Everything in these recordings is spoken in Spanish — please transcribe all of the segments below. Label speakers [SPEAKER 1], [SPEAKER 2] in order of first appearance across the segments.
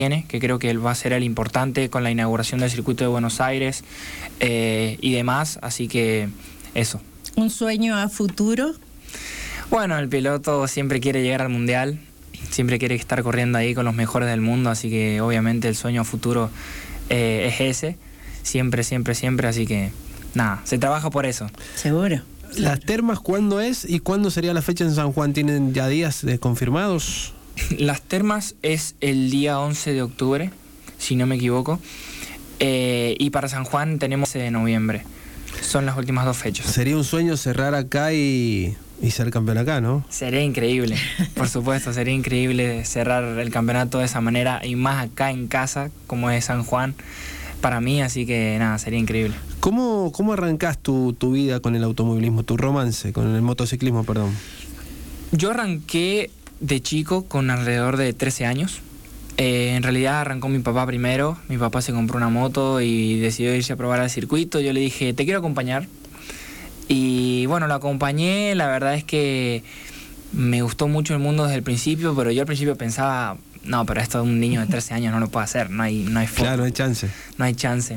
[SPEAKER 1] que creo que él va a ser el importante con la inauguración del circuito de Buenos Aires y demás, así que eso.
[SPEAKER 2] ¿Un sueño a futuro?
[SPEAKER 1] Bueno, el piloto siempre quiere llegar al Mundial, siempre quiere estar corriendo ahí con los mejores del mundo, así que obviamente el sueño a futuro es ese, siempre, así que nada, se trabaja por eso.
[SPEAKER 2] Seguro.
[SPEAKER 3] ¿Las termas cuándo es y cuándo sería la fecha en San Juan? ¿Tienen ya días confirmados?
[SPEAKER 1] Las termas es el día 11 de octubre, si no me equivoco, y para San Juan tenemos de noviembre. Son las últimas 2 fechas.
[SPEAKER 3] Sería un sueño cerrar acá y ser campeón acá, ¿no?
[SPEAKER 1] Sería increíble, por supuesto, sería increíble cerrar el campeonato de esa manera y más acá en casa, como es San Juan, para mí, así que nada, sería increíble.
[SPEAKER 3] ¿Cómo arrancás tu vida con el automovilismo, tu romance, con el motociclismo, perdón?
[SPEAKER 1] Yo arranqué de chico con alrededor de 13 años. En realidad arrancó mi papá primero. Mi papá se compró una moto y decidió irse a probar al circuito. Yo le dije, te quiero acompañar. Y bueno, lo acompañé. La verdad es que me gustó mucho el mundo desde el principio, pero yo al principio pensaba, no, pero esto de un niño de 13 años no lo puede hacer, no hay forma.
[SPEAKER 3] Claro, no hay chance.
[SPEAKER 1] No hay chance.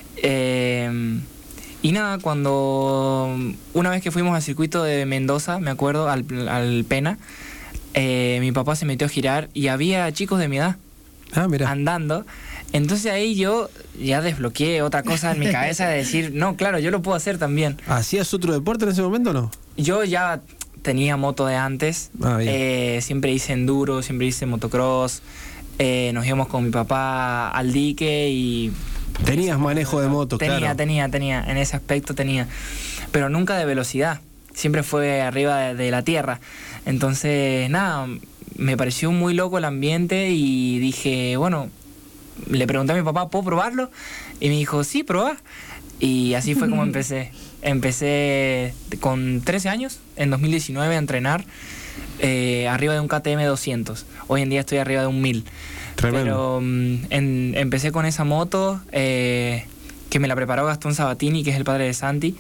[SPEAKER 1] Y nada, cuando una vez que fuimos al circuito de Mendoza, me acuerdo, al Pena, mi papá se metió a girar y había chicos de mi edad andando. Entonces ahí yo ya desbloqueé otra cosa en mi cabeza de decir, no, claro, yo lo puedo hacer también.
[SPEAKER 3] ¿Hacías otro deporte en ese momento o no?
[SPEAKER 1] Yo ya tenía moto de antes, siempre hice enduro, siempre hice motocross, nos íbamos con mi papá al dique y...
[SPEAKER 3] Tenías manejo de moto, claro.
[SPEAKER 1] Tenía, en ese aspecto tenía, pero nunca de velocidad, siempre fue arriba de la tierra. Entonces, nada, me pareció muy loco el ambiente y dije, bueno, le pregunté a mi papá, ¿puedo probarlo? Y me dijo, sí, probá. Y así fue como empecé. Empecé con 13 años, en 2019, a entrenar arriba de un KTM 200. Hoy en día estoy arriba de un 1000.
[SPEAKER 3] Tremendo.
[SPEAKER 1] Pero empecé con esa moto que me la preparó Gastón Sabatini, que es el padre de Santi.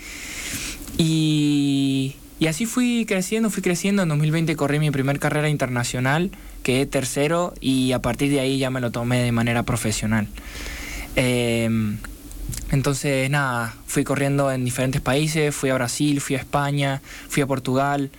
[SPEAKER 1] Y así fui creciendo. En 2020 corrí mi primer carrera internacional, quedé tercero y a partir de ahí ya me lo tomé de manera profesional. Entonces, nada, fui corriendo en diferentes países, fui a Brasil, fui a España, fui a Portugal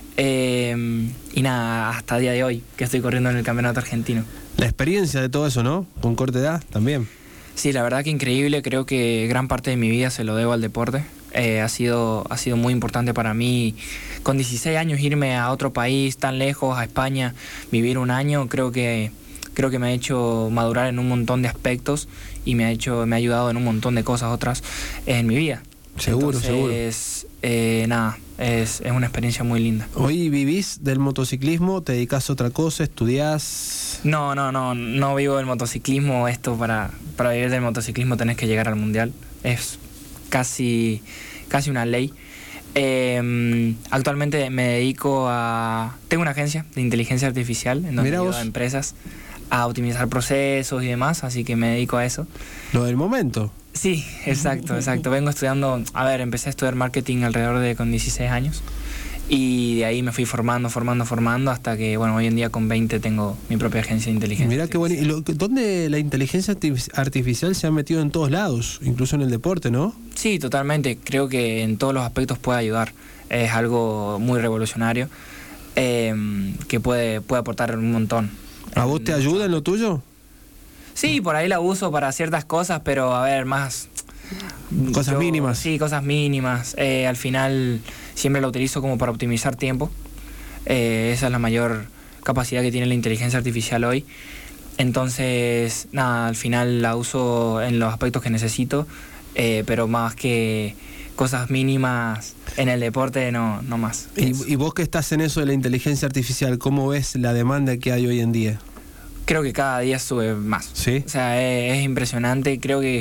[SPEAKER 1] y nada, hasta el día de hoy que estoy corriendo en el campeonato argentino.
[SPEAKER 3] La experiencia de todo eso, ¿no? Con corta edad también.
[SPEAKER 1] Sí, la verdad que increíble, creo que gran parte de mi vida se lo debo al deporte. Ha sido muy importante para mí. Con 16 años irme a otro país tan lejos, a España, vivir un año, creo que me ha hecho madurar en un montón de aspectos y me ha ayudado en un montón de cosas otras en mi vida.
[SPEAKER 3] Seguro.
[SPEAKER 1] Nada, es una experiencia muy linda.
[SPEAKER 3] ¿Hoy vivís del motociclismo? ¿Te dedicás a otra cosa? ¿Estudiás?
[SPEAKER 1] No vivo del motociclismo. Esto para vivir del motociclismo tenés que llegar al Mundial. Es casi una ley. Actualmente me dedico tengo una agencia de inteligencia artificial en donde ayudo a empresas a optimizar procesos y demás, así que me dedico a eso.
[SPEAKER 3] ¿Lo del momento?
[SPEAKER 1] Sí, exacto. Vengo estudiando, empecé a estudiar marketing con 16 años y de ahí me fui formando hasta que, bueno, hoy en día con 20 tengo mi propia agencia de inteligencia.
[SPEAKER 3] Mirá qué bueno. ¿Y dónde la inteligencia artificial se ha metido en todos lados, incluso en el deporte, no?
[SPEAKER 1] Sí, totalmente. Creo que en todos los aspectos puede ayudar. Es algo muy revolucionario que puede aportar un montón.
[SPEAKER 3] ¿A vos te ayuda en lo tuyo?
[SPEAKER 1] Sí, por ahí la uso para ciertas cosas, pero más...
[SPEAKER 3] Cosas mínimas.
[SPEAKER 1] Sí, cosas mínimas. Al final siempre la utilizo como para optimizar tiempo. Esa es la mayor capacidad que tiene la inteligencia artificial hoy. Entonces, nada, al final la uso en los aspectos que necesito, pero más que cosas mínimas en el deporte, no más.
[SPEAKER 3] ¿Y vos que estás en eso de la inteligencia artificial, cómo ves la demanda que hay hoy en día?
[SPEAKER 1] Creo que cada día sube más.
[SPEAKER 3] ¿Sí?
[SPEAKER 1] O sea, es impresionante. Creo que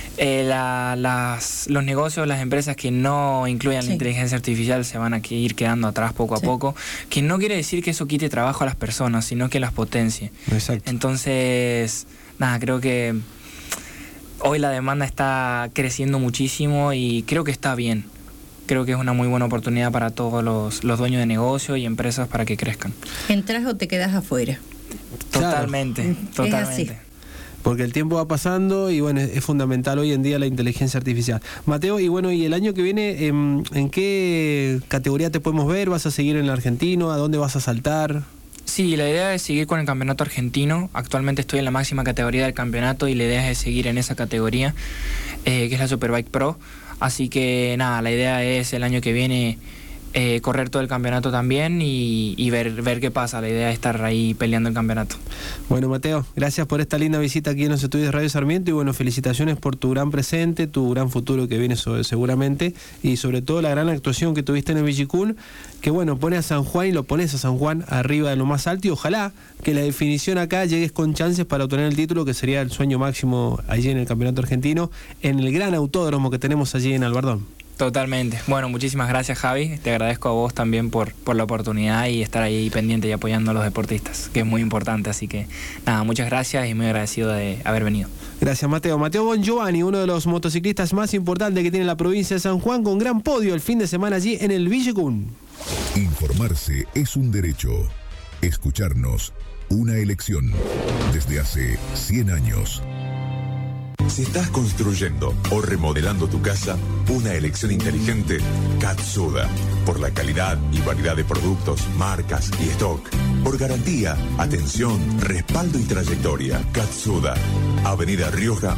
[SPEAKER 1] los negocios, las empresas que no incluyan la inteligencia artificial se van a ir quedando atrás poco a poco. Que no quiere decir que eso quite trabajo a las personas, sino que las potencie.
[SPEAKER 3] Exacto.
[SPEAKER 1] Entonces, nada, creo que hoy la demanda está creciendo muchísimo y creo que está bien. Creo que es una muy buena oportunidad para todos los dueños de negocio y empresas para que crezcan.
[SPEAKER 2] ¿Entras o te quedas afuera?
[SPEAKER 1] Totalmente, totalmente.
[SPEAKER 3] Porque el tiempo va pasando y bueno, es fundamental hoy en día la inteligencia artificial. Mateo, y bueno, ¿y el año que viene en qué categoría te podemos ver? ¿Vas a seguir en el argentino? ¿A dónde vas a saltar?
[SPEAKER 1] Sí, la idea es seguir con el campeonato argentino. Actualmente estoy en la máxima categoría del campeonato y la idea es seguir en esa categoría, que es la Superbike Pro. Así que nada, la idea es el año que viene correr todo el campeonato también y ver qué pasa. La idea es estar ahí peleando el campeonato.
[SPEAKER 3] Bueno, Mateo, gracias por esta linda visita aquí en los estudios de Radio Sarmiento y bueno, felicitaciones por tu gran presente, tu gran futuro que viene seguramente y sobre todo la gran actuación que tuviste en el Villicún, que bueno, pone a San Juan y lo pones a San Juan arriba de lo más alto y ojalá que la definición acá llegues con chances para obtener el título, que sería el sueño máximo allí en el campeonato argentino, en el gran autódromo que tenemos allí en Albardón.
[SPEAKER 1] Totalmente. Bueno, muchísimas gracias, Javi. Te agradezco a vos también por la oportunidad y estar ahí pendiente y apoyando a los deportistas, que es muy importante. Así que nada, muchas gracias y muy agradecido de haber venido.
[SPEAKER 3] Gracias, Mateo. Mateo Bongiovanni, uno de los motociclistas más importantes que tiene la provincia de San Juan, con gran podio el fin de semana allí en el Villicún.
[SPEAKER 4] Informarse es un derecho. Escucharnos, una elección. Desde hace 100 años.
[SPEAKER 5] Si estás construyendo o remodelando tu casa, una elección inteligente, Katsuda. Por la calidad y variedad de productos, marcas y stock. Por garantía, atención, respaldo y trayectoria. Katsuda. Avenida Rioja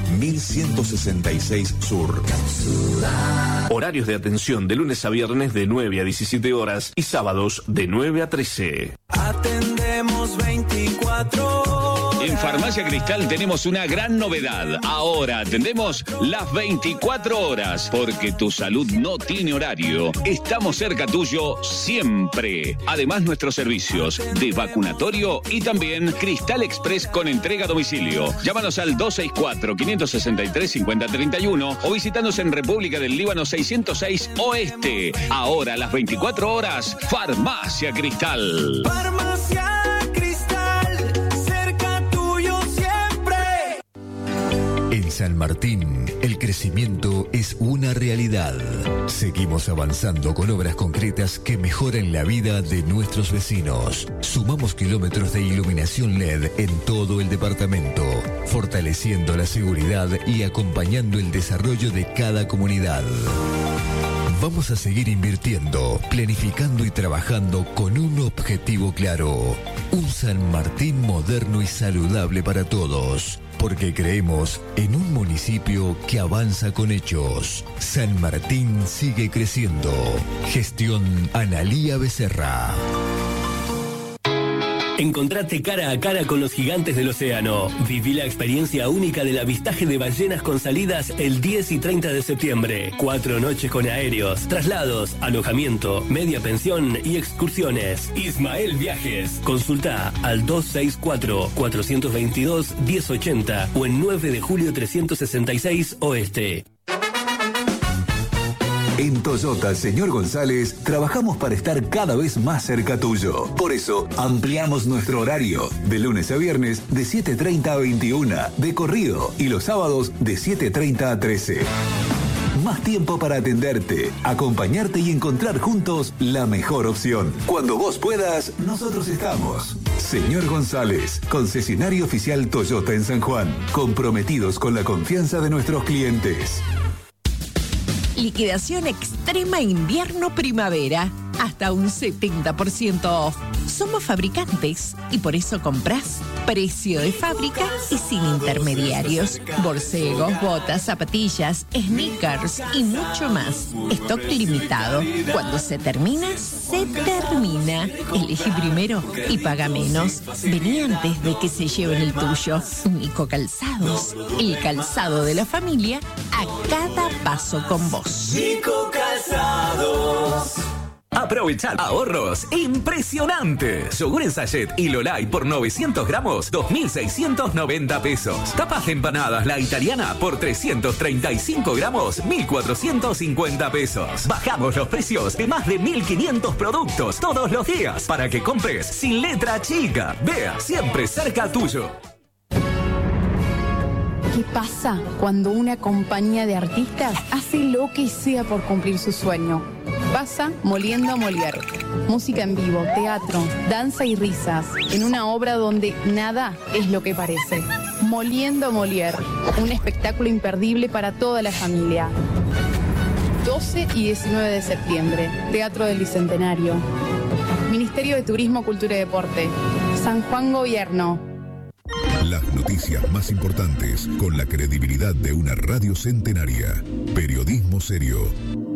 [SPEAKER 5] 1166 Sur. Katsuda.
[SPEAKER 6] Horarios de atención de lunes a viernes de 9 a 17 horas y sábados de 9 a 13.
[SPEAKER 7] Atendemos 24 horas.
[SPEAKER 8] En Farmacia Cristal tenemos una gran novedad. Ahora atendemos las 24 horas, porque tu salud no tiene horario. Estamos cerca tuyo siempre. Además, nuestros servicios de vacunatorio y también Cristal Express con entrega a domicilio. Llámanos al 264-563-5031 o visítanos en República del Líbano 606 Oeste. Ahora, las 24 horas, Farmacia Cristal.
[SPEAKER 7] Farmacia Cristal, cerca tuyo siempre.
[SPEAKER 4] En San Martín, el crecimiento es una realidad. Seguimos avanzando con obras concretas que mejoran la vida de nuestros vecinos. Sumamos kilómetros de iluminación LED en todo el departamento, fortaleciendo la seguridad y acompañando el desarrollo de cada comunidad. Vamos a seguir invirtiendo, planificando y trabajando con un objetivo claro. Un San Martín moderno y saludable para todos. Porque creemos en un municipio que avanza con hechos. San Martín sigue creciendo. Gestión Analía Becerra.
[SPEAKER 9] Encontrate cara a cara con los gigantes del océano. Viví la experiencia única del avistaje de ballenas con salidas el 10 y 30 de septiembre. 4 noches con aéreos, traslados, alojamiento, media pensión y excursiones. Ismael Viajes. Consulta al 264-422-1080 o en 9 de julio 366 Oeste.
[SPEAKER 5] En Toyota Señor González trabajamos para estar cada vez más cerca tuyo. Por eso ampliamos nuestro horario de lunes a viernes de 7:30 a 21 de corrido y los sábados de 7:30 a 13. Más tiempo para atenderte, acompañarte y encontrar juntos la mejor opción. Cuando vos puedas, nosotros estamos. Señor González, concesionario oficial Toyota en San Juan, comprometidos con la confianza de nuestros clientes.
[SPEAKER 2] Liquidación extrema invierno-primavera. Hasta un 70% off. Somos fabricantes y por eso comprás precio de fábrica y sin intermediarios. Borcegos, botas, zapatillas, sneakers y mucho más. Stock limitado. Cuando se termina, se termina. Elegí primero y paga menos. Vení antes de que se lleven el tuyo. Nico Calzados. El calzado de la familia a cada paso con vos.
[SPEAKER 7] Nico Calzados.
[SPEAKER 10] Aprovechad ahorros impresionantes. Yogur en sachet y Lolay por 900 gramos, 2.690 pesos. Tapas de empanadas La Italiana por 335 gramos, 1.450 pesos. Bajamos los precios de más de 1.500 productos todos los días para que compres sin letra chica. Vea siempre cerca tuyo.
[SPEAKER 11] ¿Qué pasa cuando una compañía de artistas hace lo que sea por cumplir su sueño? Pasa Moliendo Molière. Música en vivo, teatro, danza y risas, en una obra donde nada es lo que parece. Moliendo Molière, un espectáculo imperdible para toda la familia. 12 y 19 de septiembre, Teatro del Bicentenario. Ministerio de Turismo, Cultura y Deporte. San Juan Gobierno.
[SPEAKER 12] Las noticias más importantes con la credibilidad de una radio centenaria. Periodismo serio.